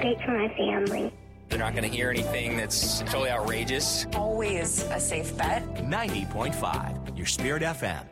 great for my family. They're not going to hear anything that's totally outrageous. Always a safe bet. 90.5, your Spirit FM.